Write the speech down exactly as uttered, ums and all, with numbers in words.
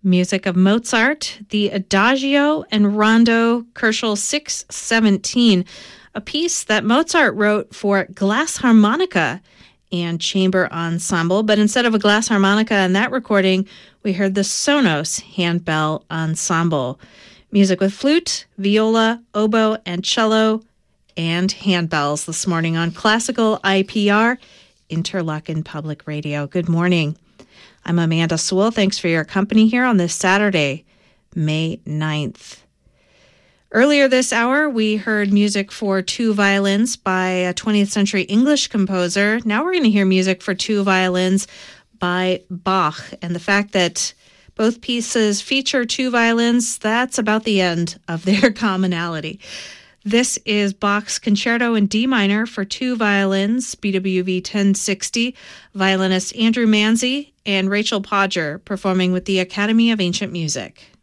Music of Mozart, the Adagio and Rondo, Koelschel six seventeen, a piece that Mozart wrote for glass harmonica and chamber ensemble. But instead of a glass harmonica in that recording, we heard the Sonos handbell ensemble. Music with flute, viola, oboe, and cello, and handbells this morning on Classical I P R, Interlochen Public Radio. Good morning. I'm Amanda Sewell. Thanks for your company here on this Saturday, May ninth. Earlier this hour, we heard music for two violins by a twentieth century English composer. Now we're going to hear music for two violins by Bach. And the fact that both pieces feature two violins, that's about the end of their commonality. This is Bach's Concerto in D minor for two violins, B W V ten sixty, violinist Andrew Manzi and Rachel Podger performing with the Academy of Ancient Music.